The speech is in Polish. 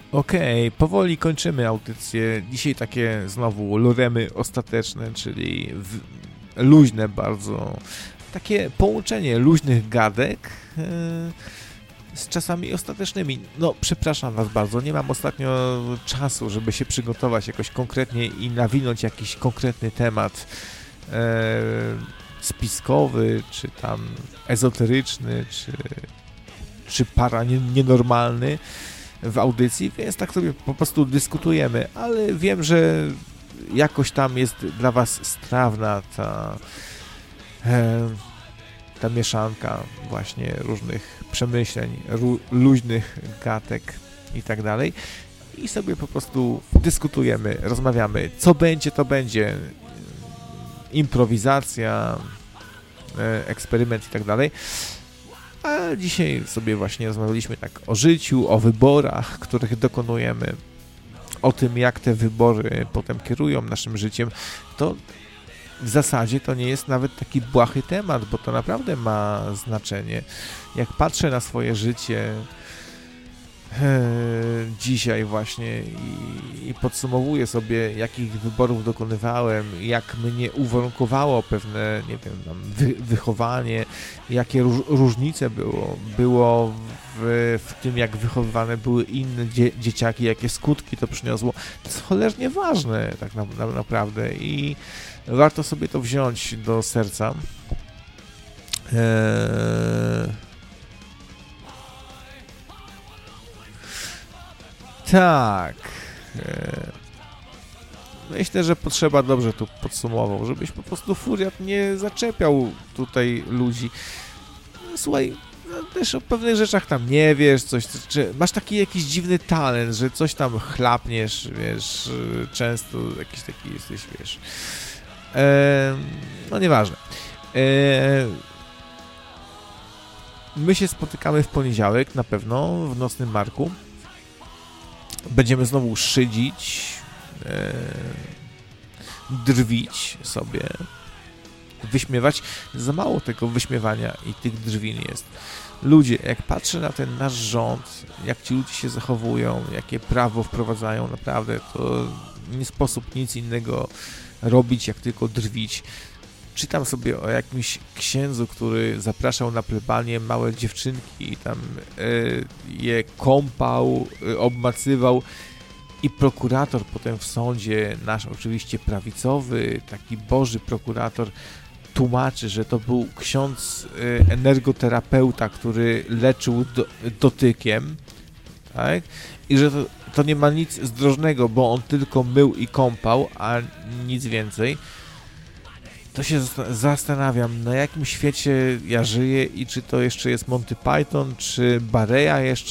Okej, powoli kończymy audycję. Dzisiaj takie znowu loremy ostateczne, czyli luźne bardzo. Takie połączenie luźnych gadek z czasami ostatecznymi. No, przepraszam Was bardzo, nie mam ostatnio czasu, żeby się przygotować jakoś konkretnie i nawinąć jakiś konkretny temat spiskowy, czy tam ezoteryczny, czy paranienormalny w audycji, więc tak sobie po prostu dyskutujemy, ale wiem, że jakoś tam jest dla Was strawna ta mieszanka właśnie różnych przemyśleń, luźnych gatek i tak dalej. I sobie po prostu dyskutujemy, rozmawiamy. Co będzie, to będzie. Improwizacja, eksperyment i tak dalej. A dzisiaj sobie właśnie rozmawialiśmy tak o życiu, o wyborach, których dokonujemy, o tym, jak te wybory potem kierują naszym życiem. To w zasadzie to nie jest nawet taki błahy temat, bo to naprawdę ma znaczenie. Jak patrzę na swoje życie dzisiaj właśnie i podsumowuję sobie, jakich wyborów dokonywałem, jak mnie uwarunkowało pewne, nie wiem, tam wychowanie, jakie różnice było w tym, jak wychowywane były inne dzieciaki, jakie skutki to przyniosło. To jest cholernie ważne tak naprawdę i warto sobie to wziąć do serca. Tak. Myślę, że potrzeba dobrze tu podsumował, żebyś po prostu furiat nie zaczepiał tutaj ludzi. Słuchaj, też o pewnych rzeczach tam nie wiesz, czy masz taki jakiś dziwny talent, że coś tam chlapniesz, wiesz, często jakiś taki jesteś, wiesz. No nieważne. My się spotykamy w poniedziałek na pewno w Nocnym Marku. Będziemy znowu szydzić, drwić sobie, wyśmiewać. Za mało tego wyśmiewania i tych drwin jest. Ludzie, jak patrzę na ten nasz rząd, jak ci ludzie się zachowują, jakie prawo wprowadzają, naprawdę to nie sposób nic innego robić, jak tylko drwić. Czytam sobie o jakimś księdzu, który zapraszał na plebanię małe dziewczynki i tam je kąpał, obmacywał i prokurator potem w sądzie, nasz oczywiście prawicowy, taki boży prokurator, tłumaczy, że to był ksiądz energoterapeuta, który leczył dotykiem, tak? I że to nie ma nic zdrożnego, bo on tylko mył i kąpał, a nic więcej. To się zastanawiam, na jakim świecie ja żyję i czy to jeszcze jest Monty Python, czy Bareja jeszcze